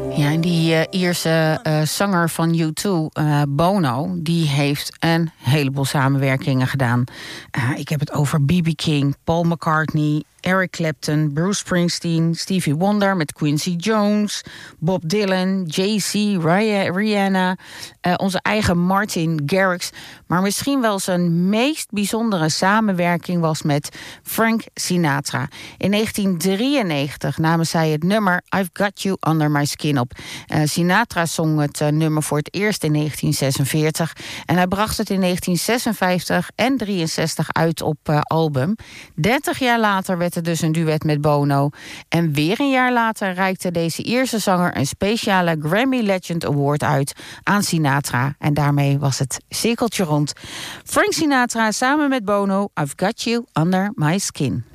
Ja, en die Ierse zanger van U2, Bono, die heeft een heleboel samenwerkingen gedaan. Ik heb het over B.B. King, Paul McCartney, Eric Clapton, Bruce Springsteen, Stevie Wonder met Quincy Jones, Bob Dylan, Jay-Z, Rihanna, onze eigen Martin Garrix. Maar misschien wel zijn meest bijzondere samenwerking was met Frank Sinatra. In 1993 namen zij het nummer I've Got You Under My Skin op. Sinatra zong het nummer voor het eerst in 1946 en hij bracht het in 1956 en 63 uit op album. 30 jaar later werd het dus een duet met Bono. En weer een jaar later reikte deze Ierse zanger een speciale Grammy Legend Award uit aan Sinatra. En daarmee was het cirkeltje rond. Frank Sinatra samen met Bono, I've Got You Under My Skin.